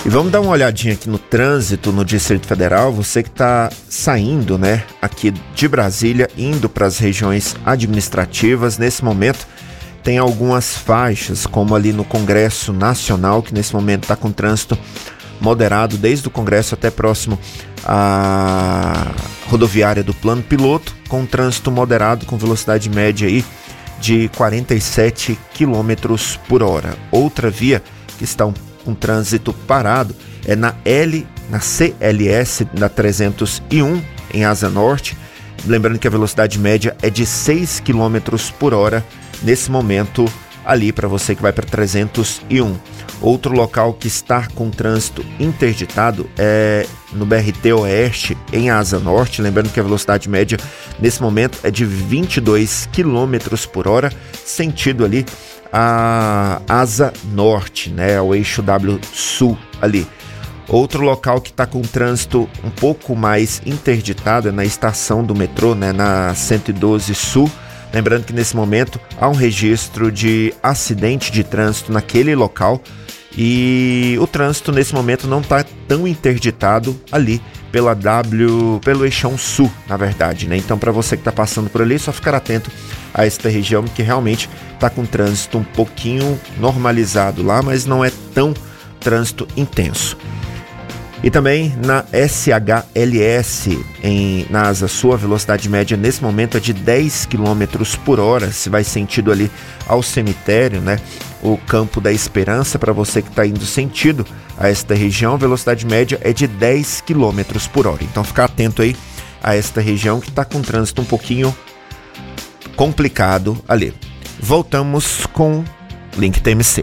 E vamos dar uma olhadinha aqui no trânsito no Distrito Federal. Você que está saindo, né, aqui de Brasília, indo para as regiões administrativas, nesse momento tem algumas faixas, como ali no Congresso Nacional, que nesse momento está com trânsito moderado, desde o Congresso até próximo à rodoviária do Plano Piloto, com trânsito moderado, com velocidade média aí de 47 km por hora. Outra via que está com trânsito parado é na CLS, na 301, em Asa Norte. Lembrando que a velocidade média é de 6 km por hora nesse momento ali para você que vai para 301. Outro local que está com trânsito interditado é no BRT Oeste, em Asa Norte. Lembrando que a velocidade média nesse momento é de 22 km por hora, sentido ali a Asa Norte, né, o eixo W Sul ali. Outro local que está com trânsito um pouco mais interditado é na estação do metrô, né, na 112 Sul. Lembrando que nesse momento há um registro de acidente de trânsito naquele local e o trânsito nesse momento não está tão interditado ali pelo eixão sul, na verdade, né? Então, para você que está passando por ali, só ficar atento a esta região que realmente está com trânsito um pouquinho normalizado lá, mas não é tão trânsito intenso. E também na SHLS, na Asa Sul, a velocidade média nesse momento é de 10 km por hora, se vai sentido ali ao cemitério, né? O Campo da Esperança, para você que está indo sentido a esta região, a velocidade média é de 10 km por hora. Então, ficar atento aí a esta região que está com trânsito um pouquinho complicado ali. Voltamos com Link TMC.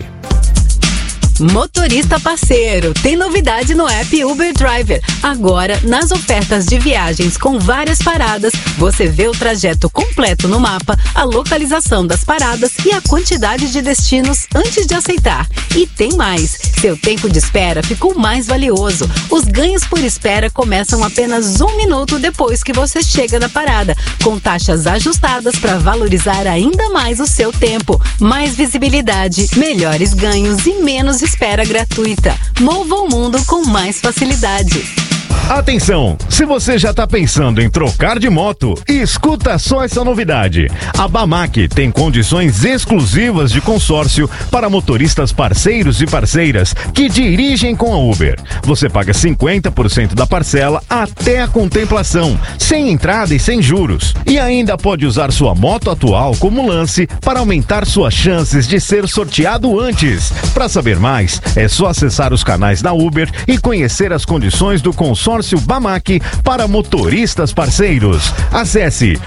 Motorista parceiro, tem novidade no app Uber Driver. Agora, nas ofertas de viagens com várias paradas, você vê o trajeto completo no mapa, a localização das paradas e a quantidade de destinos antes de aceitar. E tem mais, seu tempo de espera ficou mais valioso. Os ganhos por espera começam apenas 1 minuto depois que você chega na parada, com taxas ajustadas para valorizar ainda mais o seu tempo. Mais visibilidade, melhores ganhos e menos espera gratuita. Mova o mundo com mais facilidade. Atenção! Se você já está pensando em trocar de moto, escuta só essa novidade. A Bamac tem condições exclusivas de consórcio para motoristas parceiros e parceiras que dirigem com a Uber. Você paga 50% da parcela até a contemplação, sem entrada e sem juros. E ainda pode usar sua moto atual como lance para aumentar suas chances de ser sorteado antes. Para saber mais, é só acessar os canais da Uber e conhecer as condições do consórcio Bamac para motoristas parceiros. Acesse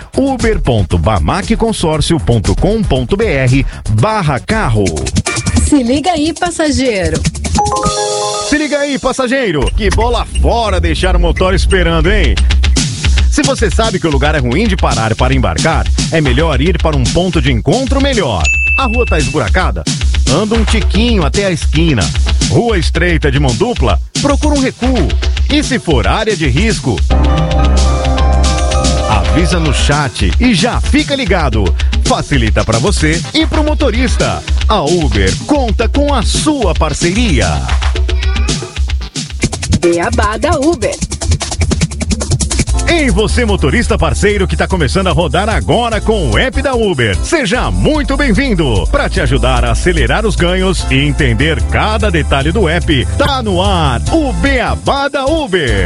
uber.bamacconsorcio.com.br/carro. Se liga aí, passageiro. Se liga aí, passageiro. Que bola fora deixar o motor esperando, hein? Se você sabe que o lugar é ruim de parar para embarcar, é melhor ir para um ponto de encontro melhor. A rua tá esburacada? Anda um tiquinho até a esquina. Rua estreita de mão dupla? Procura um recuo. E se for área de risco, avisa no chat e já fica ligado. Facilita para você e para o motorista. A Uber conta com a sua parceria. Beabá da Uber. Ei, você motorista parceiro que está começando a rodar agora com o app da Uber. Seja muito bem-vindo. Para te ajudar a acelerar os ganhos e entender cada detalhe do app, tá no ar o Beabá da Uber.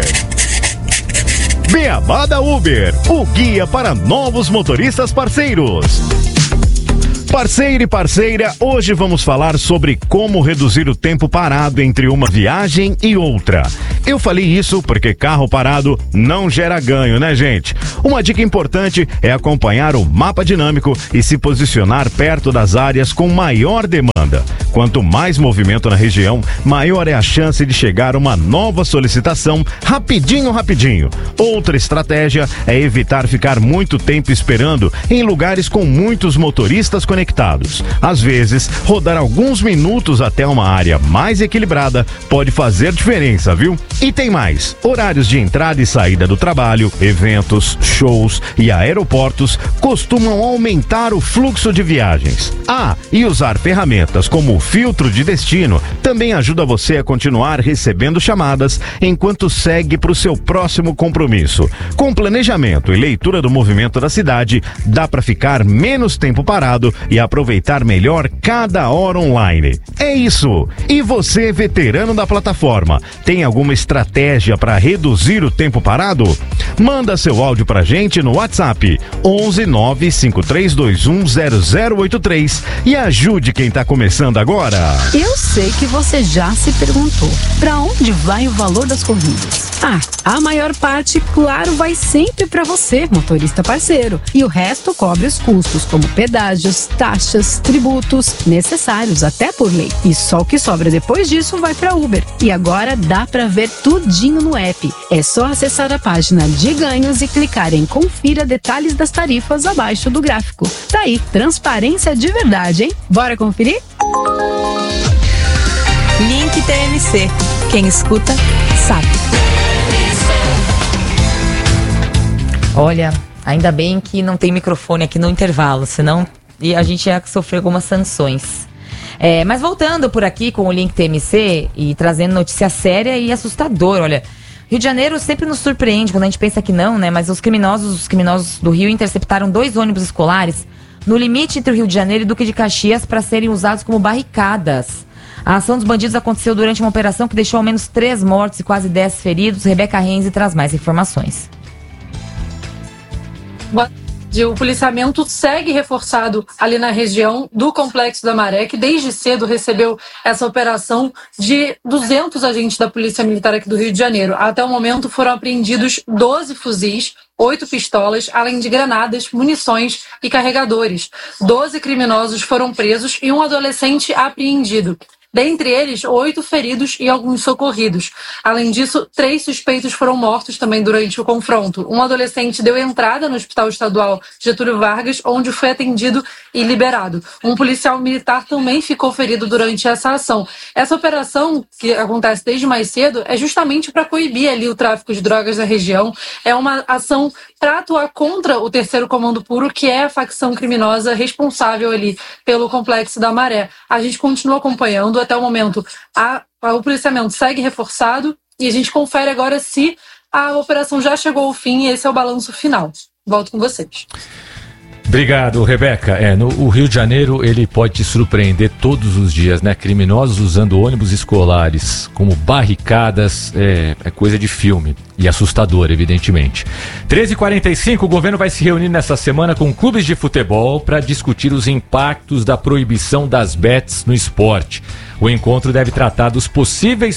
Beabá da Uber, o guia para novos motoristas parceiros. Parceiro e parceira, hoje vamos falar sobre como reduzir o tempo parado entre uma viagem e outra. Eu falei isso porque carro parado não gera ganho, né, gente? Uma dica importante é acompanhar o mapa dinâmico e se posicionar perto das áreas com maior demanda. Quanto mais movimento na região, maior é a chance de chegar uma nova solicitação rapidinho. Outra estratégia é evitar ficar muito tempo esperando em lugares com muitos motoristas conectados. Às vezes, rodar alguns minutos até uma área mais equilibrada pode fazer diferença, viu? E tem mais, horários de entrada e saída do trabalho, eventos, shows e aeroportos costumam aumentar o fluxo de viagens. E usar ferramentas como o filtro de destino também ajuda você a continuar recebendo chamadas enquanto segue para o seu próximo compromisso. Com planejamento e leitura do movimento da cidade, dá para ficar menos tempo parado e aproveitar melhor cada hora online. É isso! E você, veterano da plataforma, tem alguma estratégia para reduzir o tempo parado? Manda seu áudio pra gente no WhatsApp 11 95321 0083 e ajude quem tá começando agora. Eu sei que você já se perguntou, para onde vai o valor das corridas? A maior parte, claro, vai sempre para você, motorista parceiro. E o resto cobre os custos, como pedágios, taxas, tributos, necessários até por lei. E só o que sobra depois disso vai para Uber. E agora dá para ver tudinho no app. É só acessar a página de ganhos e clicar em confira detalhes das tarifas abaixo do gráfico. Tá aí, transparência de verdade, hein? Bora conferir? Link TMC. Quem escuta, sabe. Olha, ainda bem que não tem microfone aqui no intervalo, senão a gente ia sofrer algumas sanções. Mas voltando por aqui com o Link TMC e trazendo notícia séria e assustadora, olha, Rio de Janeiro sempre nos surpreende quando a gente pensa que não, né? Mas os criminosos do Rio interceptaram 2 ônibus escolares no limite entre o Rio de Janeiro e Duque de Caxias para serem usados como barricadas. A ação dos bandidos aconteceu durante uma operação que deixou ao menos 3 mortos e quase 10 feridos. Rebeca Renzi traz mais informações. O policiamento segue reforçado ali na região do Complexo da Maré, que desde cedo recebeu essa operação de 200 agentes da Polícia Militar aqui do Rio de Janeiro. Até o momento foram apreendidos 12 fuzis, 8 pistolas, além de granadas, munições e carregadores. 12 criminosos foram presos e um adolescente apreendido. Dentre eles, 8 feridos e alguns socorridos. Além disso, 3 suspeitos foram mortos também durante o confronto. Um adolescente deu entrada no Hospital Estadual Getúlio Vargas, onde foi atendido e liberado. Um policial militar também ficou ferido durante essa ação. Essa operação, que acontece desde mais cedo, é justamente para coibir ali o tráfico de drogas na região. É uma ação para atuar contra o Terceiro Comando Puro, que é a facção criminosa responsável ali pelo Complexo da Maré. A gente continua acompanhando. Até o momento, o policiamento segue reforçado e a gente confere agora se a operação já chegou ao fim e esse é o balanço final. Volto com vocês. Obrigado, Rebeca. O Rio de Janeiro, ele pode te surpreender todos os dias, né? Criminosos usando ônibus escolares como barricadas, é coisa de filme e assustador, evidentemente. 13h45, o governo vai se reunir nessa semana com clubes de futebol para discutir os impactos da proibição das bets no esporte. O encontro deve tratar dos possíveis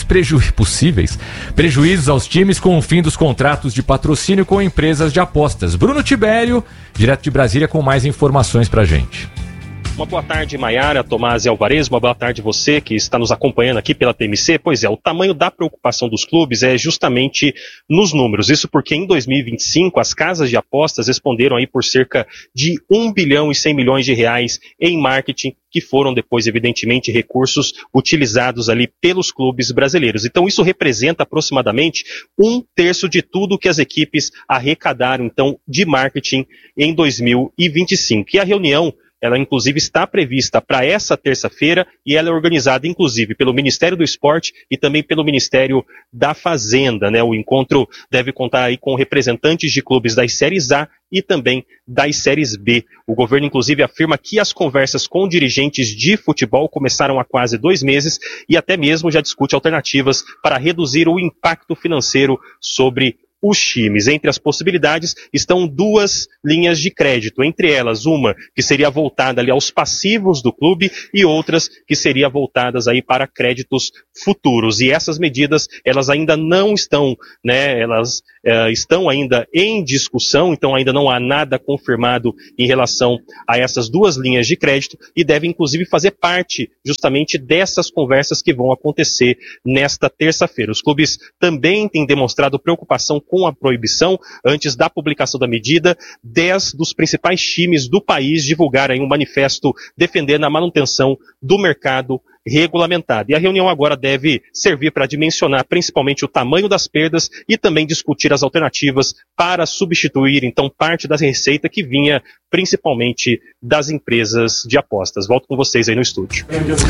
prejuízos aos times com o fim dos contratos de patrocínio com empresas de apostas. Bruno Tibério, direto de Brasília, com mais informações pra gente. Uma boa tarde, Maiara, Tomás e Alvarez, uma boa tarde você que está nos acompanhando aqui pela TMC. Pois é, o tamanho da preocupação dos clubes é justamente nos números. Isso porque em 2025 as casas de apostas responderam aí por cerca de 1 bilhão e 100 milhões de reais em marketing, que foram depois, evidentemente, recursos utilizados ali pelos clubes brasileiros. Então isso representa aproximadamente 1/3 de tudo que as equipes arrecadaram, então, de marketing em 2025. E a reunião, ela inclusive está prevista para essa terça-feira e ela é organizada inclusive pelo Ministério do Esporte e também pelo Ministério da Fazenda, né? O encontro deve contar aí com representantes de clubes das séries A e também das séries B. O governo inclusive afirma que as conversas com dirigentes de futebol começaram há quase 2 meses e até mesmo já discute alternativas para reduzir o impacto financeiro sobre os times. Entre as possibilidades estão 2 linhas de crédito, entre elas uma que seria voltada ali aos passivos do clube e outras que seriam voltadas aí para créditos futuros. E essas medidas, elas ainda não estão, né, elas estão ainda em discussão, então ainda não há nada confirmado em relação a essas 2 linhas de crédito e deve inclusive fazer parte justamente dessas conversas que vão acontecer nesta terça-feira. Os clubes também têm demonstrado preocupação com a proibição. Antes da publicação da medida, 10 dos principais times do país divulgaram um manifesto defendendo a manutenção do mercado regulamentada. E a reunião agora deve servir para dimensionar principalmente o tamanho das perdas e também discutir as alternativas para substituir, então, parte da receita que vinha principalmente das empresas de apostas. Volto com vocês aí no estúdio.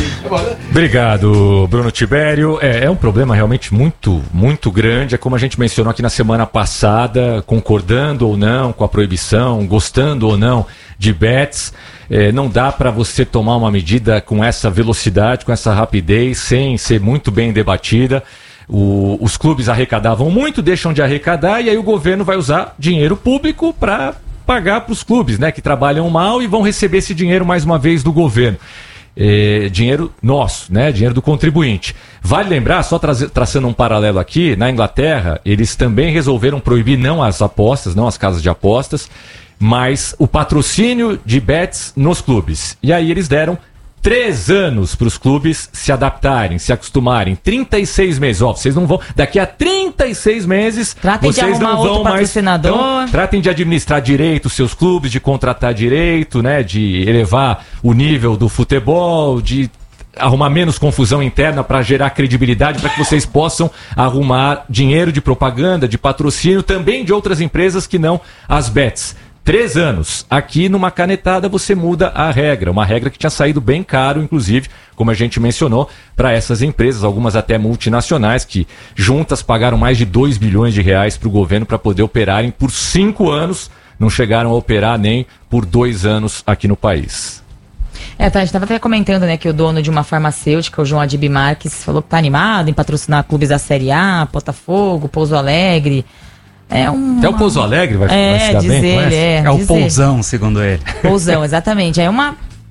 Obrigado, Bruno Tibério. É um problema realmente muito, muito grande. É como a gente mencionou aqui na semana passada, concordando ou não com a proibição, gostando ou não de bets. Não dá para você tomar uma medida com essa velocidade, com essa rapidez, sem ser muito bem debatida. Os clubes arrecadavam muito, deixam de arrecadar, e aí o governo vai usar dinheiro público para pagar para os clubes, né, que trabalham mal e vão receber esse dinheiro mais uma vez do governo. Dinheiro nosso, né, dinheiro do contribuinte. Vale lembrar, só traçando um paralelo aqui, na Inglaterra, eles também resolveram proibir não as apostas, não as casas de apostas, mas o patrocínio de bets nos clubes. E aí eles deram 3 anos para os clubes se adaptarem, se acostumarem. 36 meses. Vocês não vão... Daqui a 36 meses, tratem vocês de não vão mais... Então, tratem de administrar direito os seus clubes, de contratar direito, né, de elevar o nível do futebol, de arrumar menos confusão interna para gerar credibilidade, para que vocês possam arrumar dinheiro de propaganda, de patrocínio, também de outras empresas que não as bets. 3 anos. Aqui, numa canetada, você muda a regra. Uma regra que tinha saído bem caro, inclusive, como a gente mencionou, para essas empresas, algumas até multinacionais, que juntas pagaram mais de 2 bilhões de reais para o governo para poder operarem por 5 anos. Não chegaram a operar nem por 2 anos aqui no país. A gente estava até comentando, né, que o dono de uma farmacêutica, o João Adib Marques, falou que está animado em patrocinar clubes da Série A, Botafogo, Pouso Alegre. Até o Pouso Alegre vai se dar bem com essa? O Pousão, segundo ele. Pousão, exatamente. Uma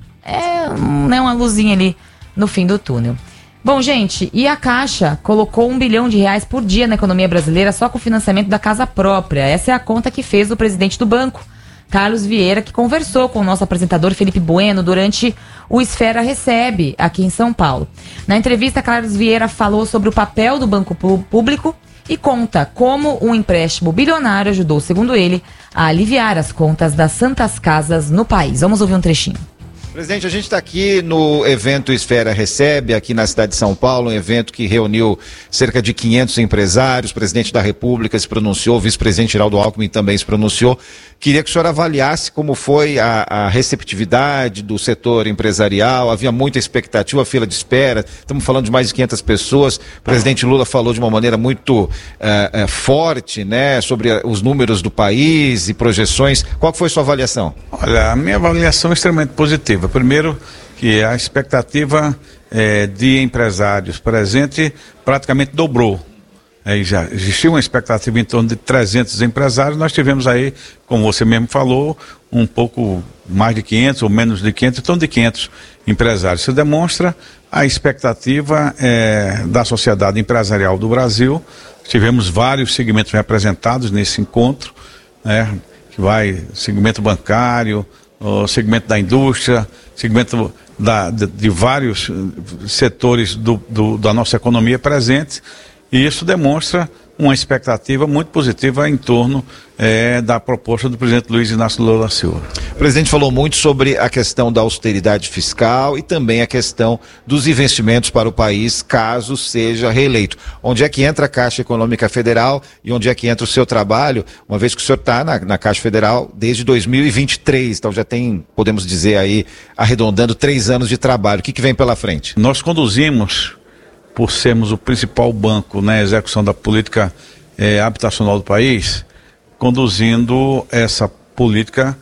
luzinha ali no fim do túnel. Bom, gente, e a Caixa colocou R$1 bilhão por dia na economia brasileira só com o financiamento da casa própria. Essa é a conta que fez o presidente do banco, Carlos Vieira, que conversou com o nosso apresentador Felipe Bueno durante o Esfera Recebe, aqui em São Paulo. Na entrevista, Carlos Vieira falou sobre o papel do banco público e conta como um empréstimo bilionário ajudou, segundo ele, a aliviar as contas das santas casas no país. Vamos ouvir um trechinho. Presidente, a gente está aqui no evento Esfera Recebe, aqui na cidade de São Paulo, um evento que reuniu cerca de 500 empresários. O presidente da República se pronunciou, o vice-presidente Geraldo Alckmin também se pronunciou. Queria que o senhor avaliasse como foi a receptividade do setor empresarial. Havia muita expectativa, fila de espera. Estamos falando de mais de 500 pessoas. O presidente Lula falou de uma maneira muito forte, né, sobre os números do país e projeções. Qual foi a sua avaliação? Olha, a minha avaliação é extremamente positiva. Primeiro, que a expectativa de empresários presentes praticamente dobrou. Já existia uma expectativa em torno de 300 empresários, nós tivemos aí, como você mesmo falou, um pouco mais de 500 ou menos de 500, em torno de 500 empresários. Isso demonstra a expectativa da sociedade empresarial do Brasil. Tivemos vários segmentos representados nesse encontro, né, que vai segmento bancário, o segmento da indústria, segmento de vários setores da nossa economia presentes. E isso demonstra uma expectativa muito positiva em torno da proposta do presidente Luiz Inácio Lula da Silva. O presidente falou muito sobre a questão da austeridade fiscal e também a questão dos investimentos para o país, caso seja reeleito. Onde é que entra a Caixa Econômica Federal e onde é que entra o seu trabalho, uma vez que o senhor está na Caixa Federal desde 2023, então já tem, podemos dizer aí, arredondando 3 anos de trabalho. O que vem pela frente? Nós conduzimos, por sermos o principal banco na execução da política habitacional do país, conduzindo essa política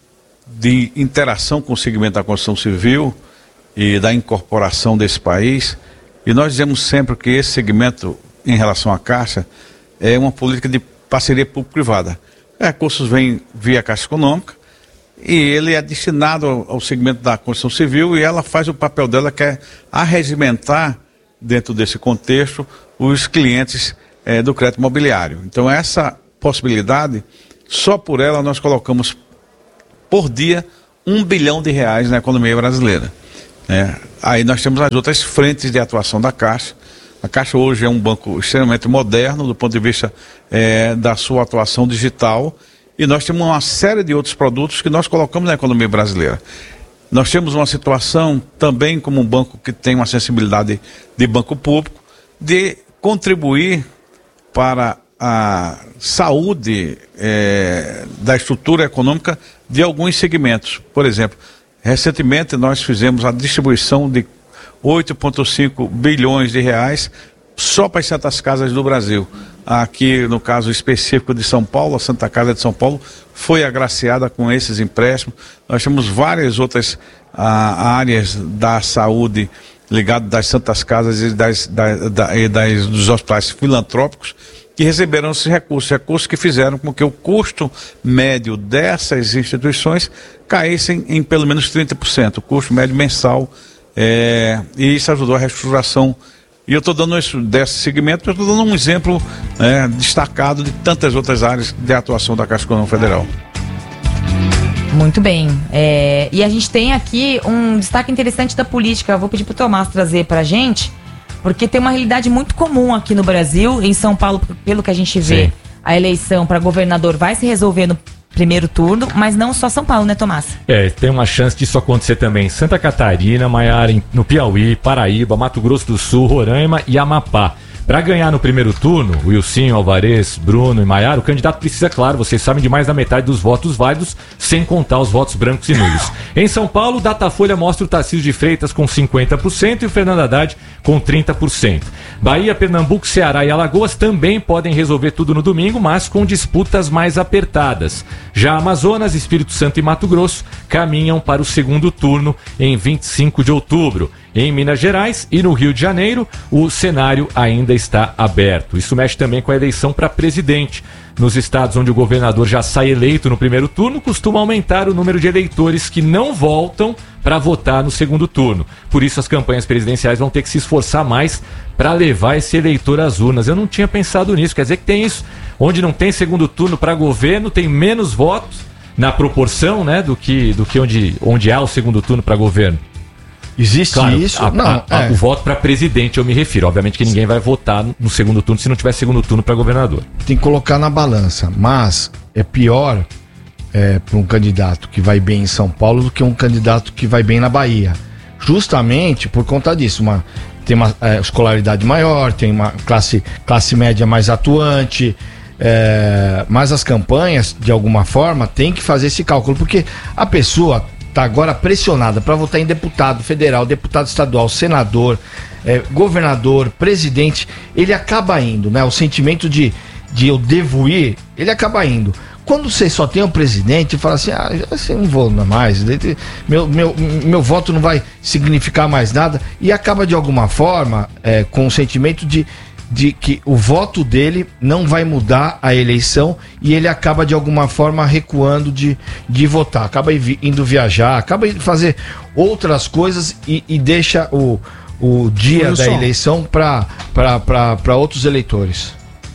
de interação com o segmento da construção civil e da incorporação desse país. E nós dizemos sempre que esse segmento, em relação à Caixa, é uma política de parceria público-privada. Recursos vêm via Caixa Econômica e ele é destinado ao segmento da construção civil e ela faz o papel dela, que é arregimentar, dentro desse contexto, os clientes do crédito imobiliário. Então essa possibilidade, só por ela nós colocamos por dia R$1 bilhão na economia brasileira. Aí nós temos as outras frentes de atuação da Caixa. A Caixa hoje é um banco extremamente moderno do ponto de vista da sua atuação digital, e nós temos uma série de outros produtos que nós colocamos na economia brasileira. Nós temos uma situação também como um banco que tem uma sensibilidade de banco público, de contribuir para a saúde da estrutura econômica de alguns segmentos. Por exemplo, recentemente nós fizemos a distribuição de 8,5 bilhões de reais só para as Santas Casas do Brasil. Aqui, no caso específico de São Paulo, a Santa Casa de São Paulo foi agraciada com esses empréstimos. Nós temos várias outras áreas da saúde ligadas das Santas Casas e dos hospitais filantrópicos que receberam esses recursos que fizeram com que o custo médio dessas instituições caíssem em pelo menos 30%, o custo médio mensal, e isso ajudou a reestruturação. E eu estou dando desse segmento, eu estou dando um exemplo destacado de tantas outras áreas de atuação da Caixa Econômica Federal. Muito bem. E a gente tem aqui um destaque interessante da política. Eu vou pedir para o Tomás trazer para a gente, porque tem uma realidade muito comum aqui no Brasil. Em São Paulo, pelo que a gente vê, sim, a eleição para governador vai se resolver no primeiro turno, mas não só São Paulo, né, Tomás? Tem uma chance disso acontecer também em Santa Catarina, Maiara, no Piauí, Paraíba, Mato Grosso do Sul, Roraima e Amapá. Para ganhar no primeiro turno, Wilson, Alvarez, Bruno e Maiara, o candidato precisa, claro, vocês sabem, de mais da metade dos votos válidos, sem contar os votos brancos e nulos. Em São Paulo, o Datafolha mostra o Tarcísio de Freitas com 50% e o Fernando Haddad com 30%. Bahia, Pernambuco, Ceará e Alagoas também podem resolver tudo no domingo, mas com disputas mais apertadas. Já Amazonas, Espírito Santo e Mato Grosso caminham para o segundo turno em 25 de outubro. Em Minas Gerais e no Rio de Janeiro, o cenário ainda está aberto. Isso mexe também com a eleição para presidente. Nos estados onde o governador já sai eleito no primeiro turno, costuma aumentar o número de eleitores que não voltam para votar no segundo turno. Por isso, as campanhas presidenciais vão ter que se esforçar mais para levar esse eleitor às urnas. Eu não tinha pensado nisso. Quer dizer que tem isso. Onde não tem segundo turno para governo, tem menos votos na proporção, né, do que onde há o segundo turno para governo. Existe, claro, isso? O voto para presidente eu me refiro. Obviamente que ninguém vai votar no segundo turno se não tiver segundo turno para governador. Tem que colocar na balança. Mas é pior para um candidato que vai bem em São Paulo do que um candidato que vai bem na Bahia. Justamente por conta disso. Tem uma escolaridade maior, tem uma classe média mais atuante. Mas as campanhas, de alguma forma, tem que fazer esse cálculo. Porque a pessoa está agora pressionada para votar em deputado federal, deputado estadual, senador, governador, presidente. Ele acaba indo, né? O sentimento de eu devo ir, ele acaba indo. Quando você só tem um presidente, fala assim, eu não vou mais, meu voto não vai significar mais nada, e acaba de alguma forma com o sentimento de que o voto dele não vai mudar a eleição e ele acaba de alguma forma recuando de votar, acaba indo viajar, acaba indo fazer outras coisas e deixa o dia da eleição para outros eleitores.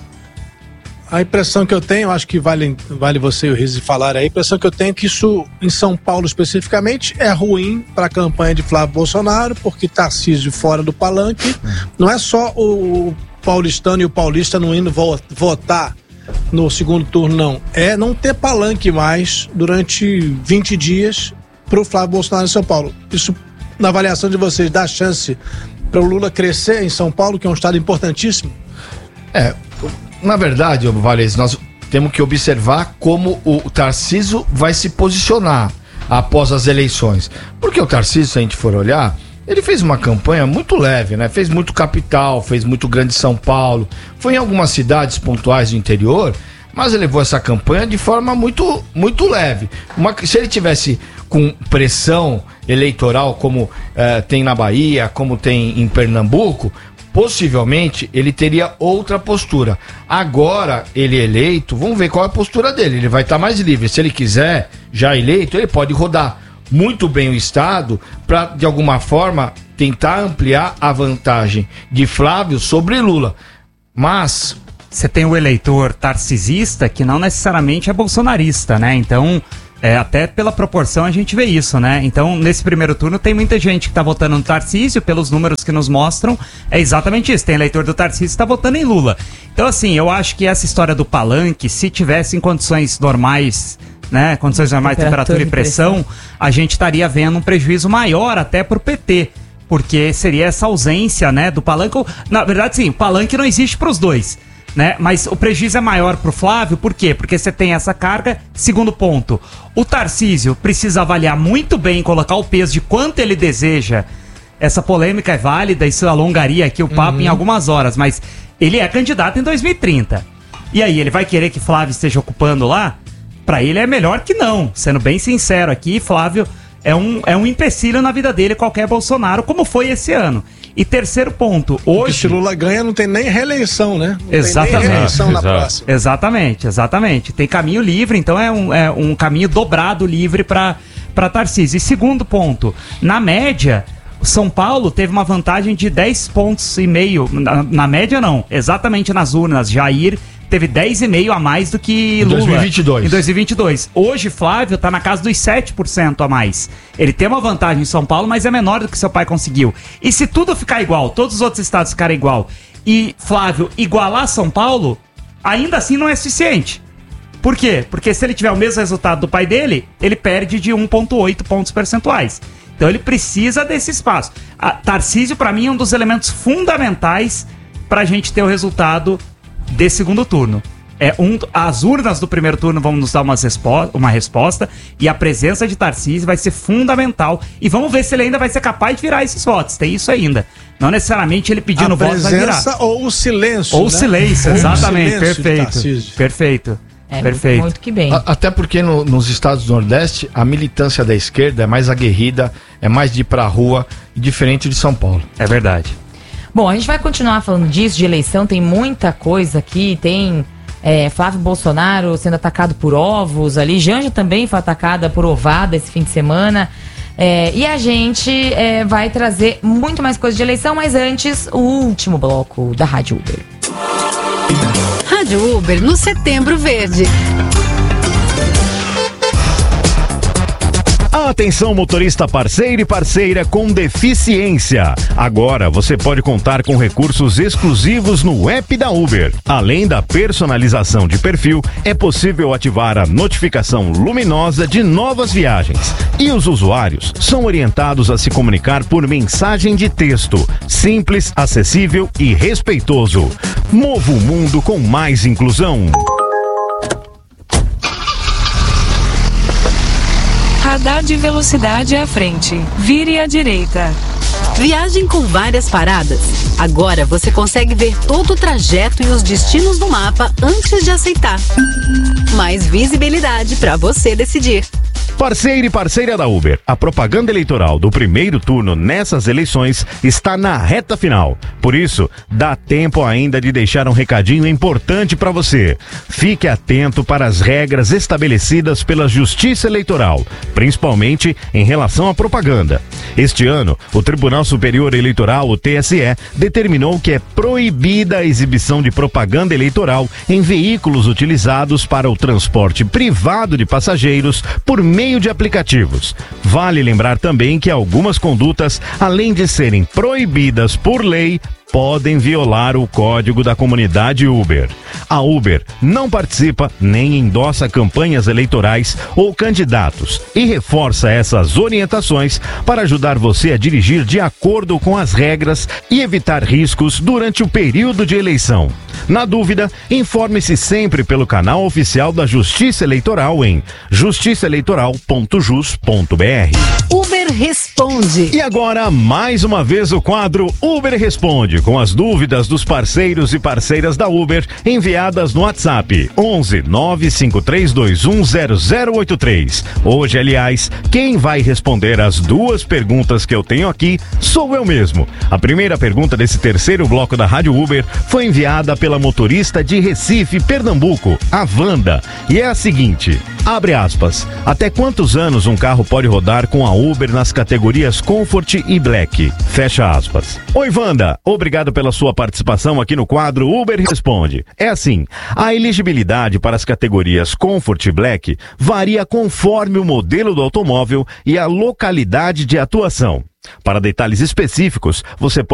A impressão que eu tenho, acho que vale você e o Rizzi falar aí, a impressão que eu tenho é que isso, em São Paulo especificamente, é ruim para a campanha de Flávio Bolsonaro, porque Tarcísio fora do palanque, não é só o paulistano e o paulista não indo votar no segundo turno, não. É não ter palanque mais durante 20 dias para o Flávio Bolsonaro em São Paulo. Isso, na avaliação de vocês, dá chance para o Lula crescer em São Paulo, que é um estado importantíssimo? Na verdade, Valês, nós temos que observar como o Tarcísio vai se posicionar após as eleições. Porque o Tarcísio, se a gente for olhar, ele fez uma campanha muito leve, né? Fez muito capital, fez muito grande São Paulo, foi em algumas cidades pontuais do interior, mas ele levou essa campanha de forma muito, muito leve. Se ele tivesse com pressão eleitoral como tem na Bahia, como tem em Pernambuco, possivelmente ele teria outra postura. Agora, ele eleito, vamos ver qual é a postura dele. Ele vai estar mais livre. Se ele quiser, já eleito, ele pode rodar muito bem o Estado para, de alguma forma, tentar ampliar a vantagem de Flávio sobre Lula. Mas você tem o eleitor tarcisista que não necessariamente é bolsonarista, né? Então, até pela proporção a gente vê isso, né? Então, nesse primeiro turno tem muita gente que tá votando no Tarcísio, pelos números que nos mostram, é exatamente isso. Tem eleitor do Tarcísio que tá votando em Lula. Então, assim, eu acho que essa história do palanque, se tivesse em condições normais né, condições normais de temperatura e pressão, a gente estaria vendo um prejuízo maior até para o PT, porque seria essa ausência, né, do Palanque. Na verdade, sim, o Palanque não existe para os dois, né, mas o prejuízo é maior para o Flávio, por quê? Porque você tem essa carga. Segundo ponto, o Tarcísio precisa avaliar muito bem, colocar o peso de quanto ele deseja. Essa polêmica é válida, isso alongaria aqui o papo em algumas horas, mas ele é candidato em 2030. E aí, ele vai querer que Flávio esteja ocupando lá? Pra ele é melhor que não. Sendo bem sincero aqui, Flávio é um empecilho na vida dele, qualquer Bolsonaro, como foi esse ano. E terceiro ponto, hoje... Porque se Lula ganha, não tem nem reeleição, né? Não exatamente. tem nem reeleição na próxima. Exatamente. Tem caminho livre, então é um caminho dobrado livre pra Tarcísio. E segundo ponto, na média... São Paulo teve uma vantagem de 10,5 pontos. Na média não, exatamente nas urnas. Jair teve 10,5 a mais do que Lula. Em 2022. Hoje Flávio tá na casa dos 7% a mais. Ele tem uma vantagem em São Paulo, mas é menor do que seu pai conseguiu. E se tudo ficar igual, todos os outros estados ficarem igual, e Flávio igualar São Paulo, ainda assim não é suficiente. Por quê? Porque se ele tiver o mesmo resultado do pai dele, ele perde de 1,8 pontos percentuais. Então ele precisa desse espaço. Tarcísio, para mim, é um dos elementos fundamentais para a gente ter o resultado desse segundo turno. As urnas do primeiro turno vão nos dar uma resposta, e a presença de Tarcísio vai ser fundamental. E vamos ver se ele ainda vai ser capaz de virar esses votos. Tem isso ainda. Não necessariamente ele pedindo votos vai virar. A presença ou o silêncio. Ou o silêncio, exatamente. Perfeito. Perfeito. Muito que bem. Até porque nos estados do Nordeste, a militância da esquerda é mais aguerrida, é mais de ir pra rua, diferente de São Paulo. É verdade. Bom, a gente vai continuar falando disso, de eleição, tem muita coisa aqui, tem Flávio Bolsonaro sendo atacado por ovos ali, Janja também foi atacada por ovada esse fim de semana, e a gente vai trazer muito mais coisa de eleição, mas antes, o último bloco da Rádio Uber. Rádio Uber no Setembro Verde. Atenção, motorista parceiro e parceira com deficiência. Agora você pode contar com recursos exclusivos no app da Uber. Além da personalização de perfil, é possível ativar a notificação luminosa de novas viagens. E os usuários são orientados a se comunicar por mensagem de texto, simples, acessível e respeitoso. Mova o mundo com mais inclusão. Radar de velocidade à frente. Vire à direita. Viagem com várias paradas. Agora você consegue ver todo o trajeto e os destinos no mapa antes de aceitar. Mais visibilidade para você decidir. Parceiro e parceira da Uber, a propaganda eleitoral do primeiro turno nessas eleições está na reta final. Por isso, dá tempo ainda de deixar um recadinho importante para você. Fique atento para as regras estabelecidas pela Justiça Eleitoral, principalmente em relação à propaganda. Este ano, o Tribunal Superior Eleitoral, o TSE, determinou que é proibida a exibição de propaganda eleitoral em veículos utilizados para o transporte privado de passageiros por meio de aplicativos. Vale lembrar também que algumas condutas, além de serem proibidas por lei, podem violar o código da comunidade Uber. A Uber não participa nem endossa campanhas eleitorais ou candidatos e reforça essas orientações para ajudar você a dirigir de acordo com as regras e evitar riscos durante o período de eleição. Na dúvida, informe-se sempre pelo canal oficial da Justiça Eleitoral em justiçaeleitoral.jus.br. Uber Responde. E agora, mais uma vez, o quadro Uber Responde, com as dúvidas dos parceiros e parceiras da Uber enviadas no WhatsApp 11 95321 0083. Hoje, aliás, quem vai responder as duas perguntas que eu tenho aqui sou eu mesmo. A primeira pergunta desse terceiro bloco da Rádio Uber foi enviada pela motorista de Recife, Pernambuco, a Wanda, e é a seguinte, abre aspas, até quantos anos um carro pode rodar com a Uber nas categorias Comfort e Black? Fecha aspas. Oi, Wanda, obrigado pela sua participação aqui no quadro Uber Responde. É assim, a elegibilidade para as categorias Comfort e Black varia conforme o modelo do automóvel e a localidade de atuação. Para detalhes específicos, você pode